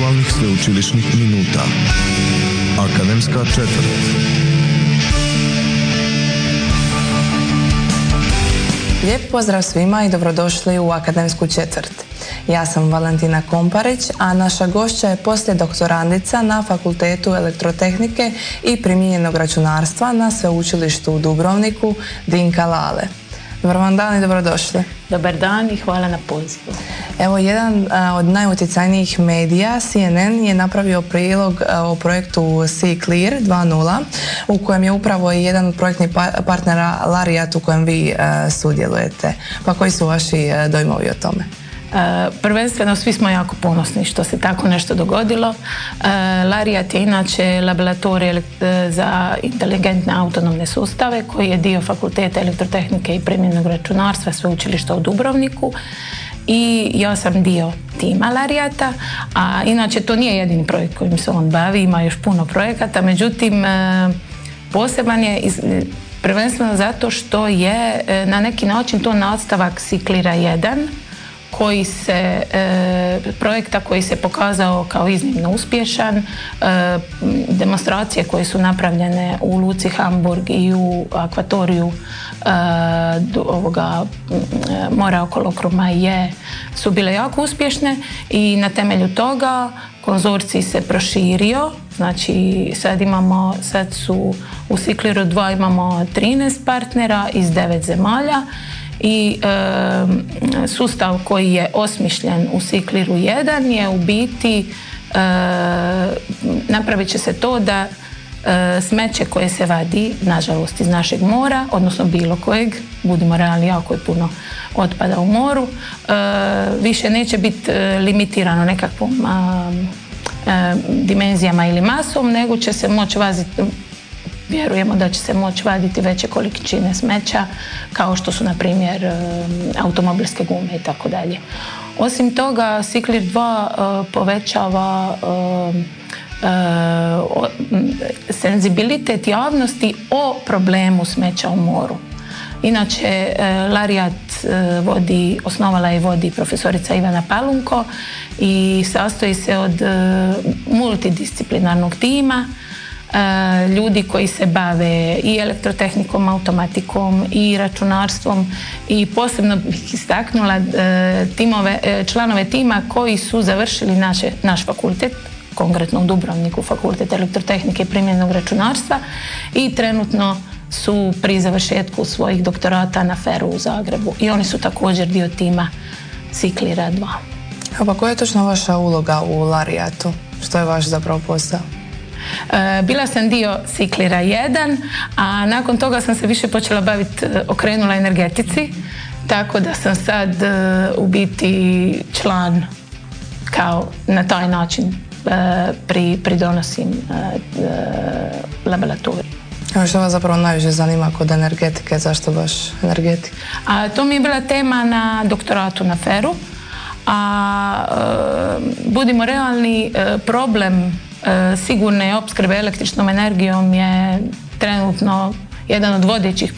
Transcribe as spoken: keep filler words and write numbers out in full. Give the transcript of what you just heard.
aktualnih sveučilišnih minuta. Akademska četvrt. Lijep pozdrav svima i dobrodošli u Akademsku četvrt. Ja sam Valentina Komparić, a naša gošća je poslijedoktorandica na Fakultetu elektrotehnike i primijenjenog računarstva na Sveučilištu u Dubrovniku, Dinka Lale. Dobar vam dan i dobrodošli. Dobar dan i hvala na pozivu. Evo, jedan a, od najutjecajnijih medija, C N N, je napravio prilog a, o projektu C-Clear dva nula, u kojem je upravo i jedan projektni pa- partnera Lariat u kojem vi a, sudjelujete. Pa koji su vaši a, dojmovi o tome? Uh, prvenstveno svi smo jako ponosni što se tako nešto dogodilo. Uh, Lariat je inače laboratorij za inteligentne autonomne sustave koji je dio Fakulteta elektrotehnike i primijenjenog računarstva Sveučilišta u Dubrovniku i ja sam dio tima Lariata, a inače to nije jedini projekt kojim se on bavi, ima još puno projekata, međutim uh, poseban je iz, prvenstveno zato što je uh, na neki način to nastavak C-Cleara jedan, koji se, e, projekta koji se pokazao kao iznimno uspješan, e, demonstracije koje su napravljene u Luci Hamburg i u akvatoriju e, ovoga mora okolo Krumaje su bile jako uspješne i na temelju toga konzorcij se proširio, znači sad imamo, sad su u C-Clearu dva imamo trinaest partnera iz devet zemalja i e, sustav koji je osmišljen u C-Clearu jedan je u biti e, napravit će se to da e, smeće koje se vadi nažalost iz našeg mora, odnosno bilo kojeg, budimo realni, jako je puno otpada u moru, e, više neće biti e, limitirano nekakvom a, e, dimenzijama ili masom, nego će se moći vaziti, vjerujemo da će se moći vaditi veće količine smeća kao što su na primjer automobilske gume i tako dalje. Osim toga, C-Clear dva uh, povećava uh, uh, senzibilitet javnosti o problemu smeća u moru. Inače, uh, Lariat uh, vodi, osnovala i vodi profesorica Ivana Palunko i sastoji se od uh, multidisciplinarnog tima, ljudi koji se bave i elektrotehnikom, automatikom i računarstvom i posebno bih istaknula timove, članove tima koji su završili naše, naš fakultet, konkretno u Dubrovniku Fakultet elektrotehnike i primijenjenog računarstva i trenutno su pri završetku svojih doktorata na Feru u Zagrebu i oni su također dio tima C-Cleara dva. A pa koja je točno vaša uloga u Lariatu? Što je vaš zapravo posao? Bila sam dio C-Cleara jedan, a nakon toga sam se više počela baviti, okrenula energetici, tako da sam sad u biti član kao na taj način pri, pridonosim laboratoriju. A što vas zapravo najviše zanima kod energetike, zašto baš energetika? A to mi je bila tema na doktoratu na Feru, a budimo realni, problem sigurne opskrbe električnom energijom je trenutno jedan od vodećih